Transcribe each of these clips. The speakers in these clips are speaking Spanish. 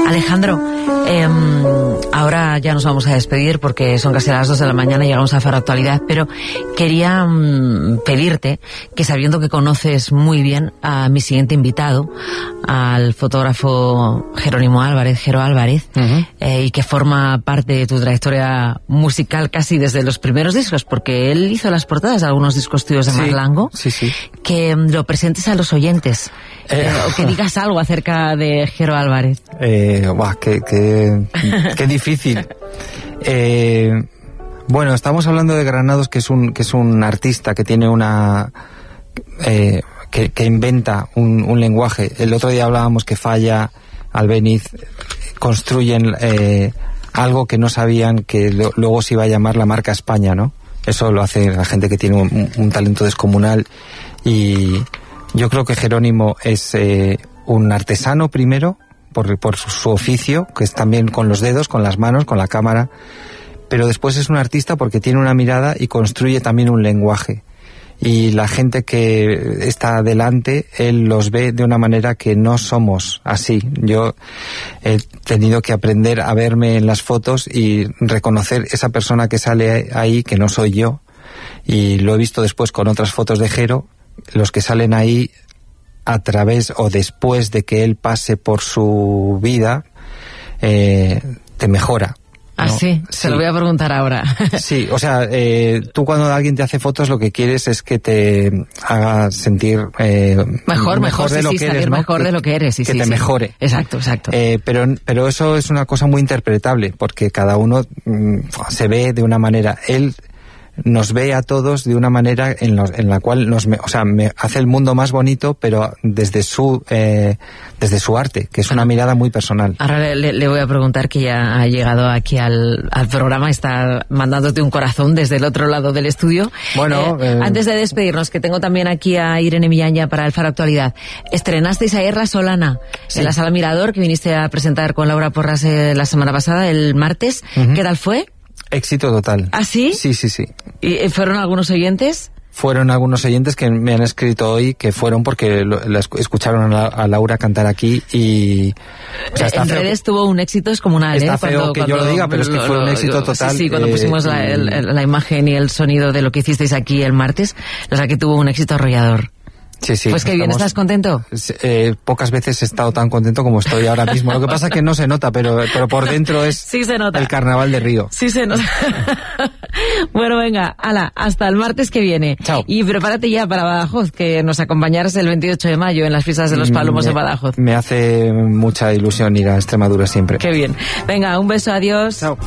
Alejandro, ahora ya nos vamos a despedir porque son casi las 2 de la mañana y llegamos a Faro Actualidad, pero quería pedirte que, sabiendo que conoces muy bien a mi siguiente invitado, al fotógrafo Jerónimo Álvarez, Jero Álvarez, y que forma parte de tu trayectoria musical casi desde los primeros discos, porque él hizo las portadas de algunos discos tuyos de Marlango, que lo presentes a los oyentes, o que digas algo acerca de Jero Álvarez. Qué difícil. Bueno, estamos hablando de Granados, que es un artista que tiene que inventa un lenguaje. El otro día hablábamos que Falla, Albéniz construyen algo que no sabían que luego se iba a llamar la marca España, ¿no? Eso lo hace la gente que tiene un talento descomunal, y yo creo que Jerónimo es un artesano primero, por su oficio, que es también con los dedos, con las manos, con la cámara, pero después es un artista porque tiene una mirada y construye también un lenguaje. Y la gente que está delante, él los ve de una manera que no somos así. Yo he tenido que aprender a verme en las fotos y reconocer esa persona que sale ahí, que no soy yo. Y lo he visto después con otras fotos de Jero, los que salen ahí a través o después de que él pase por su vida, te mejora. Ah, ¿no? Sí, se lo voy a preguntar ahora. Sí, o sea, tú cuando alguien te hace fotos lo que quieres es que te haga sentir mejor de lo que eres, ¿no? Mejor de lo que eres, que te mejore. Exacto. Pero eso es una cosa muy interpretable, porque cada uno se ve de una manera. Él nos ve a todos de una manera en la cual me hace el mundo más bonito, pero desde su arte, que es una mirada muy personal. Ahora le voy a preguntar, que ya ha llegado aquí al programa, está mandándote un corazón desde el otro lado del estudio. Bueno, antes de despedirnos, que tengo también aquí a Irene Millán ya para el Faro Actualidad. Estrenasteis ayer La Solana, en la Sala Mirador, que viniste a presentar con Laura Porras la semana pasada, el martes. ¿Qué tal fue? Éxito total. ¿Ah, sí? Sí. ¿Y fueron algunos oyentes? Fueron algunos oyentes que me han escrito hoy, que fueron porque escucharon a Laura cantar aquí y... O sea, en redes tuvo un éxito descomunal, Está feo que yo lo diga, pero es que fue un éxito total. Sí, cuando pusimos la imagen y el sonido de lo que hicisteis aquí el martes, la verdad que tuvo un éxito arrollador. Sí. Pues qué bien, ¿estás contento? Pocas veces he estado tan contento como estoy ahora mismo. Lo que pasa es que no se nota, pero por dentro es sí se nota. El carnaval de Río. Sí se nota. Bueno, venga, hasta el martes que viene. Chao. Y prepárate ya para Badajoz, que nos acompañarás el 28 de mayo en las fiestas de los Palomos de Badajoz. Me hace mucha ilusión ir a Extremadura siempre. Qué bien. Venga, un beso, adiós. Chao.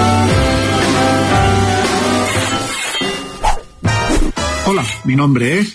Hola, mi nombre es